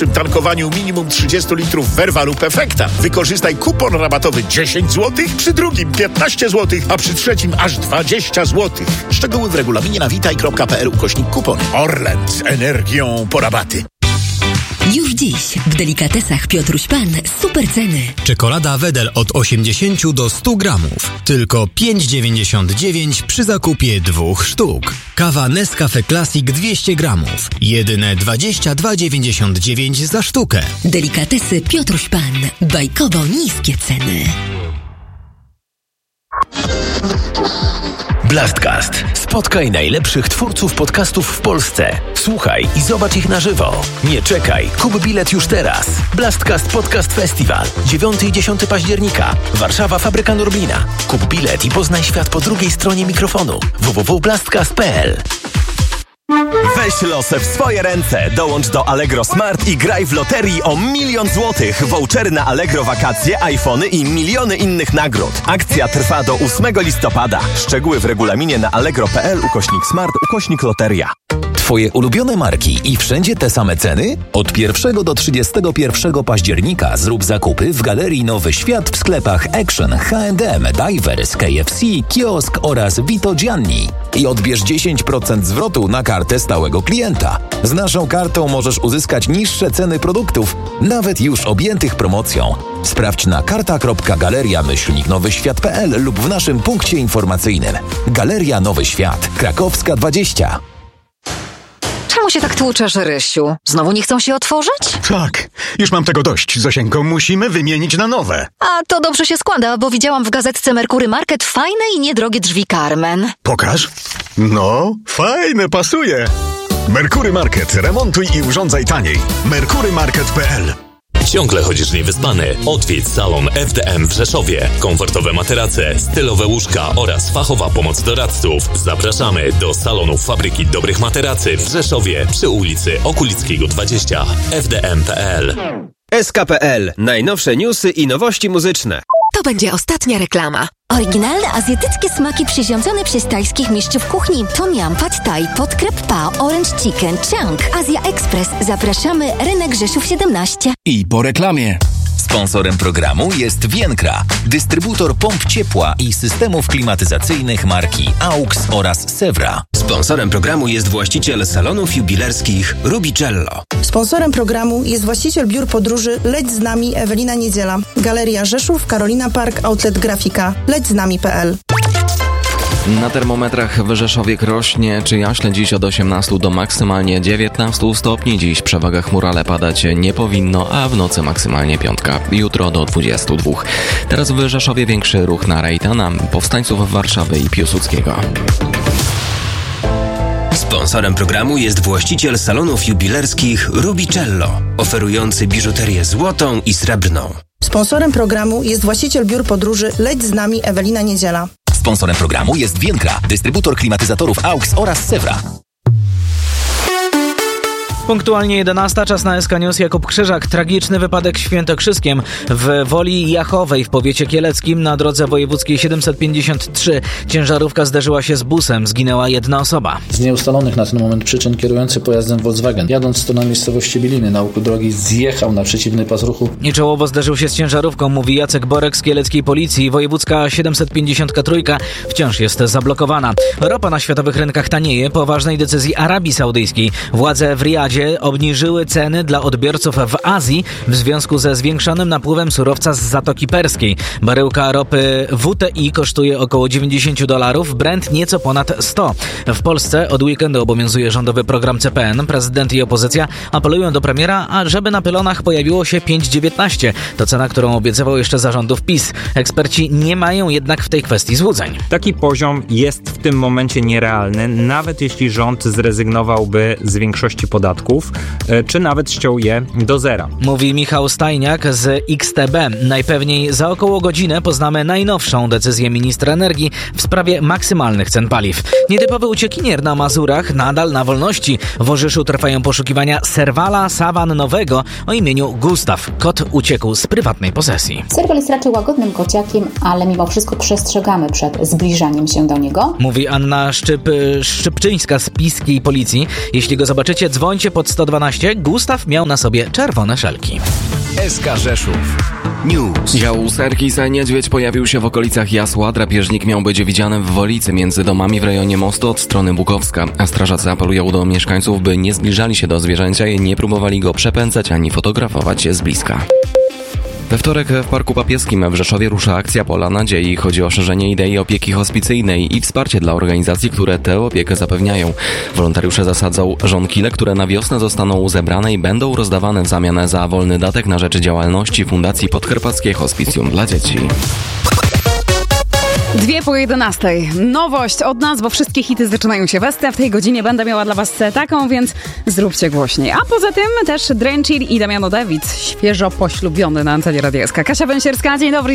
Przy tankowaniu minimum 30 litrów Verva lub Efekta wykorzystaj kupon rabatowy 10 zł, przy drugim 15 zł, a przy trzecim aż 20 zł. Szczegóły w regulaminie na witaj.pl/kupon. Orlen z energią po rabaty. Już dziś w delikatesach Piotruś Pan super ceny. Czekolada Wedel od 80 do 100 gramów. Tylko 5,99 przy zakupie 2 sztuk. Kawa Nescafe Classic 200 gramów. Jedyne 22,99 za sztukę. Delikatesy Piotruś Pan. Bajkowo niskie ceny. Blastcast. Spotkaj najlepszych twórców podcastów w Polsce. Słuchaj i zobacz ich na żywo. Nie czekaj, kup bilet już teraz. Blastcast Podcast Festival. 9 i 10 października. Warszawa, Fabryka Norblina. Kup bilet i poznaj świat po drugiej stronie mikrofonu. www.blastcast.pl. Weź losy w swoje ręce. Dołącz do Allegro Smart i graj w loterii o 1 000 000 złotych. Vouchery na Allegro wakacje, iPhony i miliony innych nagród. Akcja trwa do 8 listopada. Szczegóły w regulaminie na allegro.pl/smart/loteria. Twoje ulubione marki i wszędzie te same ceny? Od 1 do 31 października zrób zakupy w Galerii Nowy Świat w sklepach Action, H&M, Divers, KFC, Kiosk oraz Vito Gianni. I odbierz 10% zwrotu na kartę stałego klienta. Z naszą kartą możesz uzyskać niższe ceny produktów, nawet już objętych promocją. Sprawdź na karta.galeria-nowyświat.pl lub w naszym punkcie informacyjnym. Galeria Nowy Świat, Krakowska 20. Czemu się tak tłuczesz, Rysiu? Znowu nie chcą się otworzyć? Tak, już mam tego dość. Zosieńko, musimy wymienić na nowe. A to dobrze się składa, bo widziałam w gazetce Merkury Market fajne i niedrogie drzwi Carmen. Pokaż. No, fajne, pasuje. Merkury Market. Remontuj i urządzaj taniej. merkurymarket.pl. Ciągle chodzisz niewyspany? Odwiedź salon FDM w Rzeszowie. Komfortowe materace, stylowe łóżka oraz fachowa pomoc doradców. Zapraszamy do salonu Fabryki Dobrych Materacy w Rzeszowie przy ulicy Okulickiego 20. fdm.pl. SK.pl. Najnowsze newsy i nowości muzyczne. To będzie ostatnia reklama. Oryginalne azjatyckie smaki przyrządzone przez tajskich mistrzów kuchni. Tom Yum, Pad Thai, Podkrep Pa, Orange Chicken, Chang, Azja Express. Zapraszamy, Rynek Rzeszów 17. I po reklamie. Sponsorem programu jest Vienkra, dystrybutor pomp ciepła i systemów klimatyzacyjnych marki AUX oraz Sevra. Sponsorem programu jest właściciel salonów jubilerskich Rubicello. Sponsorem programu jest właściciel biur podróży Leć z nami Ewelina Niedziela. Galeria Rzeszów, Carolina Park, Outlet Grafika. Leć z nami.pl. Na termometrach w Rzeszowie rośnie, czy jaśle dziś od 18 do maksymalnie 19 stopni. Dziś przewaga chmur, ale padać nie powinno, a w nocy maksymalnie 5. Jutro do 22. Teraz w Rzeszowie większy ruch na Rejtana, powstańców Warszawy i Piłsudskiego. Sponsorem programu jest właściciel salonów jubilerskich Rubicello, oferujący biżuterię złotą i srebrną. Sponsorem programu jest właściciel biur podróży Leć z nami Ewelina Niedziela. Sponsorem programu jest Vienkra, dystrybutor klimatyzatorów AUX oraz Sevra. Punktualnie 11, czas na SK News. Jakub Krzyżak. Tragiczny wypadek w Świętokrzyskiem w Woli Jachowej w powiecie kieleckim na drodze wojewódzkiej 753. Ciężarówka zderzyła się z busem. Zginęła jedna osoba. Z nieustalonych na ten moment przyczyn kierujący pojazdem Volkswagen, jadąc w stronę miejscowości Bieliny na łuku drogi, zjechał na przeciwny pas ruchu. I czołowo zderzył się z ciężarówką, mówi Jacek Borek z kieleckiej policji. Wojewódzka 753 wciąż jest zablokowana. Ropa na światowych rynkach tanieje po ważnej decyzji Arabii Saudyjskiej. Władze w Riyadzie obniżyły ceny dla odbiorców w Azji w związku ze zwiększonym napływem surowca z Zatoki Perskiej. Baryłka ropy WTI kosztuje około $90, Brent nieco ponad 100. W Polsce od weekendu obowiązuje rządowy program CPN. Prezydent i opozycja apelują do premiera, żeby na pylonach pojawiło się 5,19. To cena, którą obiecywał jeszcze za rządów PiS. Eksperci nie mają jednak w tej kwestii złudzeń. Taki poziom jest w tym momencie nierealny, nawet jeśli rząd zrezygnowałby z większości podatków, czy nawet ściął je do zera. Mówi Michał Stajniak z XTB. Najpewniej za około godzinę poznamy najnowszą decyzję ministra energii w sprawie maksymalnych cen paliw. Nietypowy uciekinier na Mazurach nadal na wolności. W Orzyszu trwają poszukiwania serwala sawannowego o imieniu Gustaw. Kot uciekł z prywatnej posesji. Serwal jest raczej łagodnym kociakiem, ale mimo wszystko przestrzegamy przed zbliżaniem się do niego. Mówi Anna Szczypczyńska z piskiej policji. Jeśli go zobaczycie, dzwońcie Rzeszowie pod 112 Gustaw miał na sobie czerwone szelki. SK Rzeszów News. Dział Serkis Niedźwiedź pojawił się w okolicach Jasła. Drapieżnik miał być widziany w Wolicy między domami w rejonie mostu od strony Bukowska. A strażacy apelują do mieszkańców, by nie zbliżali się do zwierzęcia i nie próbowali go przepędzać ani fotografować z bliska. We wtorek w Parku Papieskim w Rzeszowie rusza akcja Pola Nadziei. Chodzi o szerzenie idei opieki hospicyjnej i wsparcie dla organizacji, które tę opiekę zapewniają. Wolontariusze zasadzą żonkile, które na wiosnę zostaną zebrane i będą rozdawane w zamian za wolny datek na rzecz działalności Fundacji Podkarpackie Hospicjum dla Dzieci. 10:02. Nowość od nas, bo wszystkie hity zaczynają się w tej godzinie będę miała dla was taką, więc zróbcie głośniej. A poza tym też Drenchir i Damiano David, świeżo poślubiony na antenie Radia SK. Kasia Węsierska, dzień dobry.